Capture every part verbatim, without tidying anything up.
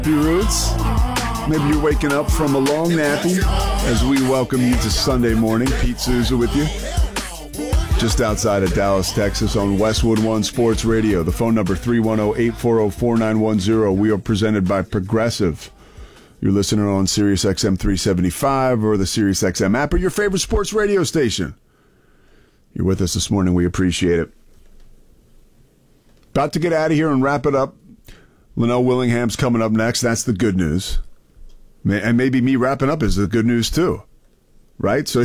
Roots. Maybe you're waking up from a long nappy as we welcome you to Sunday morning. Pete Souza with you. Just outside of Dallas, Texas on Westwood One Sports Radio. The phone number three one zero, eight four zero, four nine one zero. We are presented by Progressive. You're listening on Sirius X M three seventy-five or the Sirius X M app or your favorite sports radio station. You're with us this morning. We appreciate it. About to get out of here and wrap it up. Linnell Willingham's coming up next. That's the good news. And maybe me wrapping up is the good news too. Right? So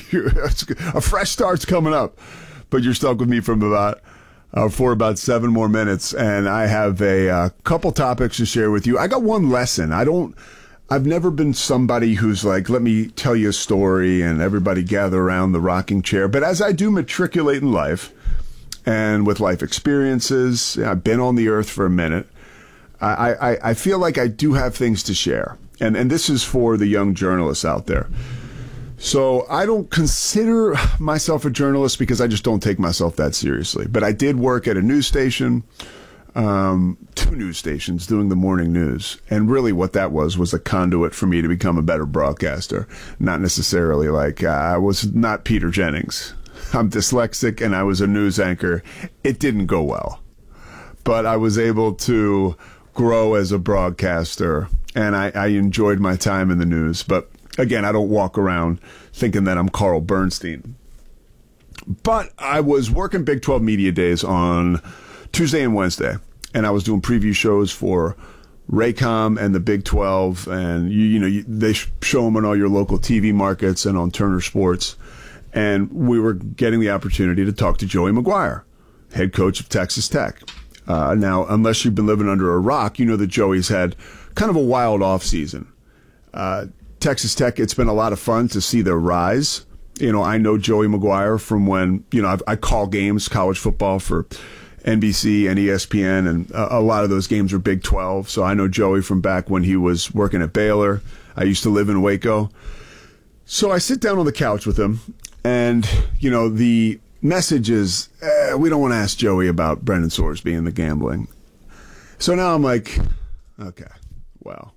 a fresh start's coming up. But you're stuck with me from about uh, for about seven more minutes. And I have a uh, couple topics to share with you. I got one lesson. I don't, I've never been somebody who's like, let me tell you a story and everybody gather around the rocking chair. But as I do matriculate in life and with life experiences, I've been on the earth for a minute. I, I, I feel like I do have things to share. And, and this is for the young journalists out there. So I don't consider myself a journalist because I just don't take myself that seriously. But I did work at a news station, um, two news stations doing the morning news. And really what that was was a conduit for me to become a better broadcaster. Not necessarily like uh, I was not Peter Jennings. I'm dyslexic and I was a news anchor. It didn't go well. But I was able to grow as a broadcaster, and I, I enjoyed my time in the news. But again, I don't walk around thinking that I'm Carl Bernstein. But I was working Big twelve Media Days on Tuesday and Wednesday, and I was doing preview shows for Raycom and the Big twelve, and you, you know you, they show them on all your local T V markets and on Turner Sports. And we were getting the opportunity to talk to Joey McGuire, head coach of Texas Tech. Uh, now, unless you've been living under a rock, you know that Joey's had kind of a wild offseason. Uh, Texas Tech, it's been a lot of fun to see their rise. You know, I know Joey McGuire from when, you know, I've, I call games, college football for N B C and E S P N, and a, a lot of those games are Big twelve. So I know Joey from back when he was working at Baylor. I used to live in Waco. So I sit down on the couch with him, and, you know, the message is, eh, we don't want to ask Joey about Brendan Sorsby and the gambling. So now I'm like, okay, well,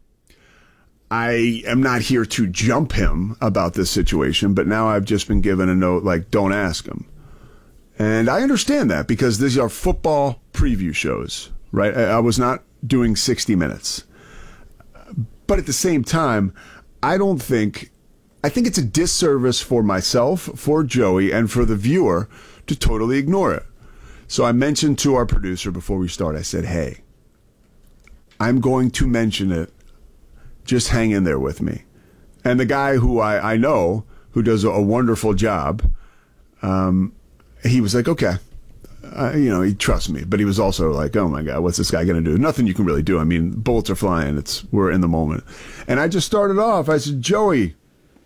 I am not here to jump him about this situation, but now I've just been given a note like, don't ask him. And I understand that because these are football preview shows, right? I was not doing sixty minutes. But at the same time, I don't think... I think it's a disservice for myself, for Joey, and for the viewer to totally ignore it. So I mentioned to our producer before we start, I said, hey, I'm going to mention it. Just hang in there with me. And the guy who I, I know, who does a, a wonderful job, um, he was like, okay. Uh, you know, he trusts me. But he was also like, oh, my God, what's this guy going to do? Nothing you can really do. I mean, bullets are flying. It's We're in the moment. And I just started off. I said, Joey,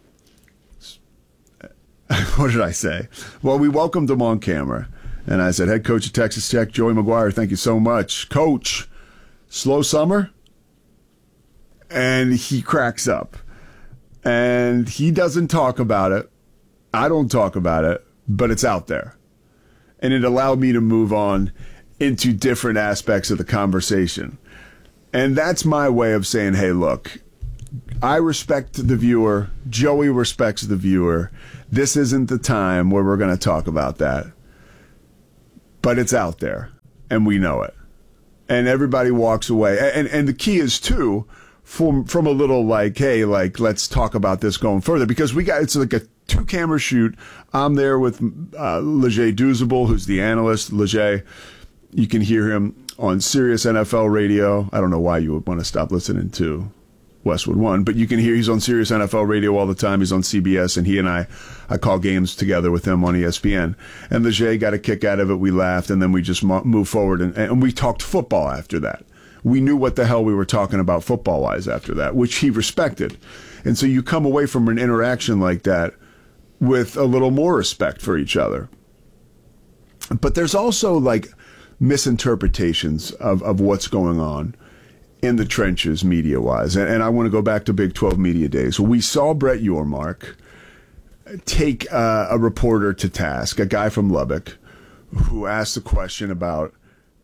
what did I say? Well, we welcomed him on camera. And I said, head coach of Texas Tech, Joey McGuire, thank you so much. Coach, slow summer? And he cracks up. And he doesn't talk about it. I don't talk about it, but it's out there. And it allowed me to move on into different aspects of the conversation. And that's my way of saying, hey, look, I respect the viewer. Joey respects the viewer. This isn't the time where we're going to talk about that. But it's out there, and we know it. And everybody walks away. And and the key is, too, from from a little like, hey, like, let's talk about this going further. Because we got, it's like a two-camera shoot. I'm there with uh, Leger Douzable, who's the analyst. Leger, you can hear him on Sirius N F L Radio. I don't know why you would want to stop listening to Westwood One, but you can hear he's on Sirius N F L Radio all the time. He's on C B S, and he and I, I call games together with him on E S P N. And Leger got a kick out of it. We laughed, and then we just mo- moved forward, and, and we talked football after that. We knew what the hell we were talking about football-wise after that, which he respected. And so you come away from an interaction like that with a little more respect for each other. But there's also, like, misinterpretations of, of what's going on in the trenches media-wise. And, and I want to go back to Big twelve Media Days. We saw Brett Yormark take uh, a reporter to task, a guy from Lubbock, who asked a question about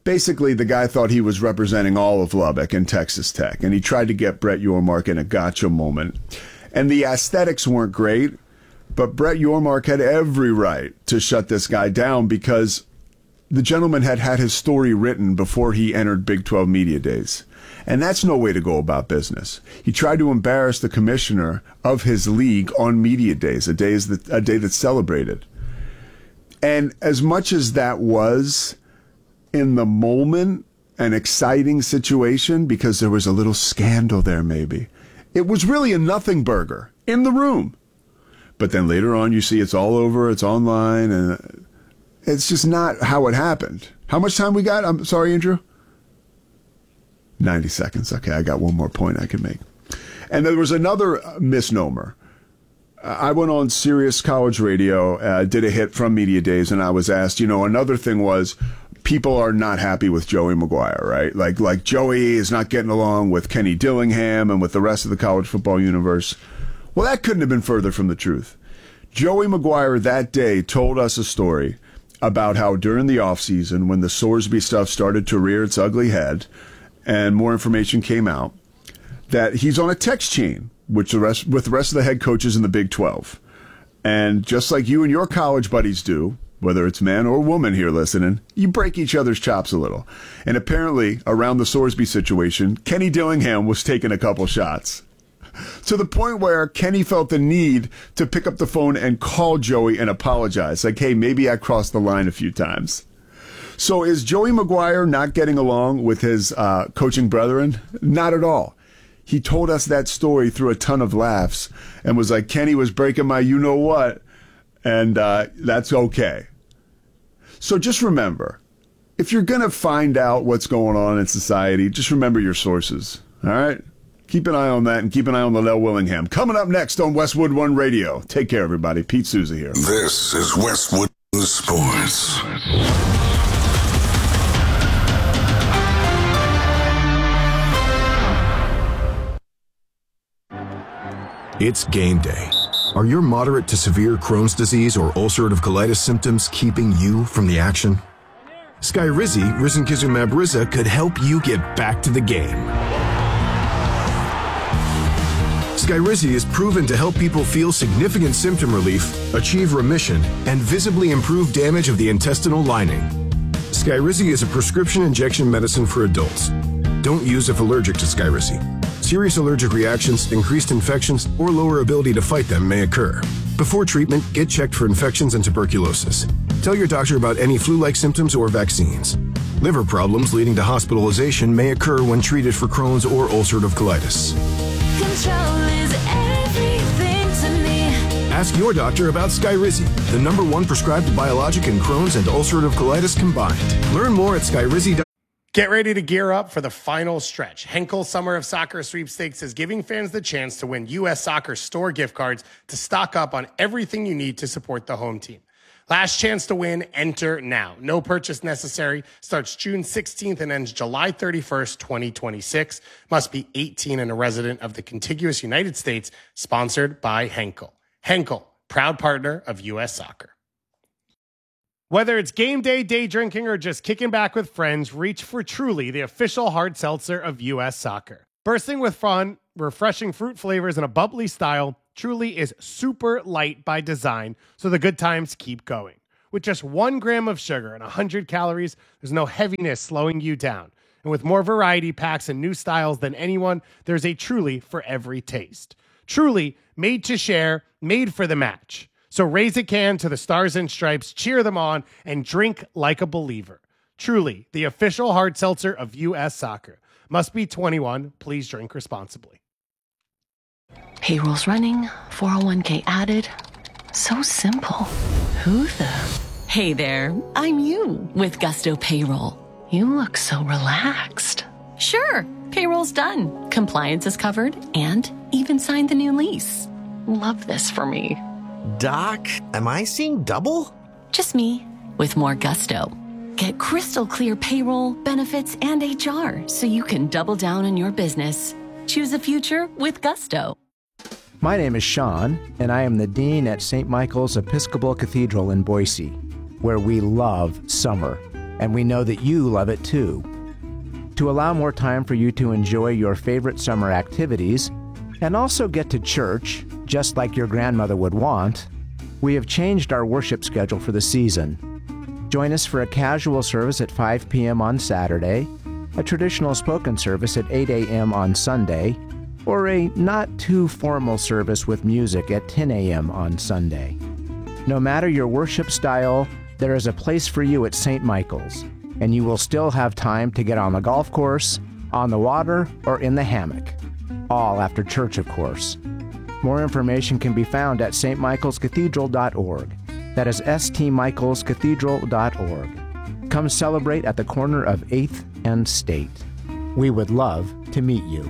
basically the guy thought he was representing all of Lubbock and Texas Tech, and he tried to get Brett Yormark in a gotcha moment. And the aesthetics weren't great, but Brett Yormark had every right to shut this guy down because the gentleman had had his story written before he entered Big twelve Media Days. And that's no way to go about business. He tried to embarrass the commissioner of his league on Media Days, a day, is the, a day that's celebrated. And as much as that was, in the moment, an exciting situation because there was a little scandal there maybe, it was really a nothing burger in the room. But then later on you see it's all over, it's online, and it's just not how it happened. How much time we got? I'm sorry, Andrew? ninety seconds. Okay, I got one more point I can make. And there was another misnomer. I went on Sirius College Radio, uh, did a hit from Media Days, and I was asked, you know, another thing was people are not happy with Joey McGuire, right? Like, like Joey is not getting along with Kenny Dillingham and with the rest of the college football universe. Well, that couldn't have been further from the truth. Joey McGuire that day told us a story about how during the offseason, when the Sorsby stuff started to rear its ugly head and more information came out, that he's on a text chain which the rest, with the rest of the head coaches in the Big twelve. And just like you and your college buddies do, whether it's man or woman here listening, you break each other's chops a little. And apparently, around the Sorsby situation, Kenny Dillingham was taking a couple shots. To the point where Kenny felt the need to pick up the phone and call Joey and apologize. Like, hey, maybe I crossed the line a few times. So is Joey McGuire not getting along with his uh, coaching brethren? Not at all. He told us that story through a ton of laughs and was like, Kenny was breaking my you-know-what, and uh, that's okay. So just remember, if you're going to find out what's going on in society, just remember your sources, all right? Keep an eye on that and keep an eye on Linnell Willingham. Coming up next on Westwood One Radio. Take care, everybody. Pete Souza here. This is Westwood Sports. It's game day. Are your moderate to severe Crohn's disease or ulcerative colitis symptoms keeping you from the action? Skyrizi, risankizumab Riza, could help you get back to the game. Skyrizi is proven to help people feel significant symptom relief, achieve remission, and visibly improve damage of the intestinal lining. Skyrizi is a prescription injection medicine for adults. Don't use if allergic to Skyrizi. Serious allergic reactions, increased infections, or lower ability to fight them may occur. Before treatment, get checked for infections and tuberculosis. Tell your doctor about any flu-like symptoms or vaccines. Liver problems leading to hospitalization may occur when treated for Crohn's or ulcerative colitis. Control is everything to me. Ask your doctor about Skyrizi, the number one prescribed biologic in Crohn's and ulcerative colitis combined. Learn more at skyrizi dot com. Get ready to gear up for the final stretch. Henkel Summer of Soccer Sweepstakes is giving fans the chance to win U S Soccer store gift cards to stock up on everything you need to support the home team. Last chance to win, enter now. No purchase necessary. Starts June sixteenth and ends July thirty-first, twenty twenty-six. Must be eighteen and a resident of the contiguous United States. Sponsored by Henkel. Henkel, proud partner of U S Soccer. Whether it's game day, day drinking, or just kicking back with friends, reach for Truly, the official hard seltzer of U S Soccer. Bursting with fun, refreshing fruit flavors, and a bubbly style, Truly is super light by design, so the good times keep going. With just one gram of sugar and one hundred calories, there's no heaviness slowing you down. And with more variety packs and new styles than anyone, there's a Truly for every taste. Truly, made to share, made for the match. So raise a can to the Stars and Stripes, cheer them on, and drink like a believer. Truly, the official hard seltzer of U S Soccer. Must be twenty-one. Please drink responsibly. Payroll's running, four oh one k added. So simple. Who the? Hey there, I'm you with Gusto Payroll. You look so relaxed. Sure, payroll's done. Compliance is covered and even signed the new lease. Love this for me. Doc, am I seeing double? Just me with more gusto. Get crystal clear payroll, benefits, and H R so you can double down on your business. Choose a future with Gusto. My name is Sean, and I am the Dean at Saint Michael's Episcopal Cathedral in Boise, where we love summer. and we know that you love it too. To allow more time for you to enjoy your favorite summer activities and also get to church, just like your grandmother would want, we have changed our worship schedule for the season. Join us for a casual service at five p.m. on Saturday, a traditional spoken service at eight a.m. on Sunday, or a not-too-formal service with music at ten a.m. on Sunday. No matter your worship style, there is a place for you at Saint Michael's, and you will still have time to get on the golf course, on the water, or in the hammock. All after church, of course. More information can be found at s t michaels cathedral dot org. That is s t michaels cathedral dot org. Come celebrate at the corner of eighth and State. We would love to meet you.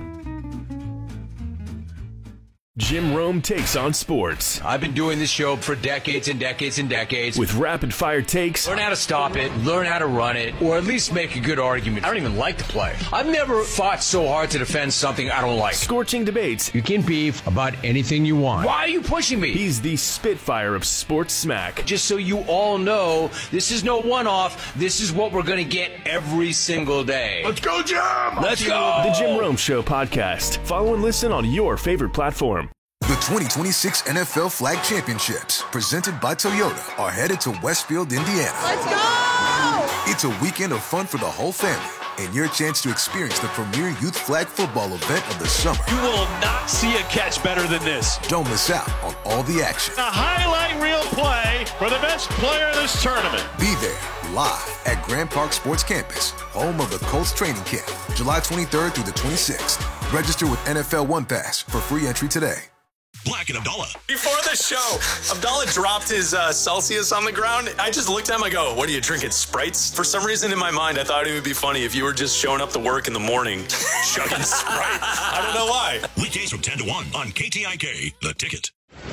Jim Rome takes on sports. I've been doing this show for decades and decades and decades. With rapid-fire takes. Learn how to stop it, learn how to run it, or at least make a good argument. I don't even like the play. I've never fought so hard to defend something I don't like. Scorching debates. You can beef about anything you want. Why are you pushing me? He's the Spitfire of sports smack. Just so you all know, this is no one-off. This is what we're going to get every single day. Let's go, Jim! Let's go! The Jim Rome Show podcast. Follow and listen on your favorite platform. The twenty twenty-six N F L Flag Championships, presented by Toyota, are headed to Westfield, Indiana. Let's go! It's a weekend of fun for the whole family, and your chance to experience the premier youth flag football event of the summer. You will not see a catch better than this. Don't miss out on all the action. A highlight reel play for the best player in this tournament. Be there, live at Grand Park Sports Campus, home of the Colts training camp, July twenty-third through the twenty-sixth. Register with N F L One Pass for free entry today. Black and Abdallah. Before the show, Abdallah dropped his uh, Celsius on the ground. I just looked at him, I go, what are you drinking, Sprites? For some reason in my mind, I thought it would be funny if you were just showing up to work in the morning, chugging Sprite. I don't know why. Weekdays from ten to one on K T I K, The Ticket.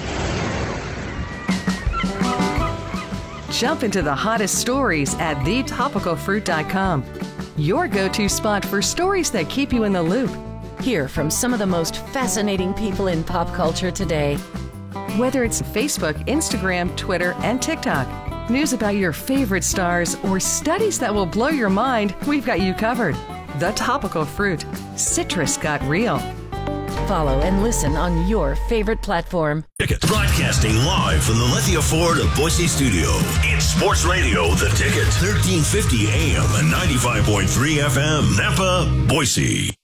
Jump into the hottest stories at the topical fruit dot com. Your go-to spot for stories that keep you in the loop. Hear from some of the most fascinating people in pop culture today. Whether it's Facebook, Instagram, Twitter, and TikTok, news about your favorite stars, or studies that will blow your mind, we've got you covered. The Topical Fruit. Citrus got real. Follow and listen on your favorite platform. Ticket. Broadcasting live from the Lithia Ford of Boise studio. It's Sports Radio, The Ticket. thirteen fifty A M and ninety-five point three F M, Napa, Boise.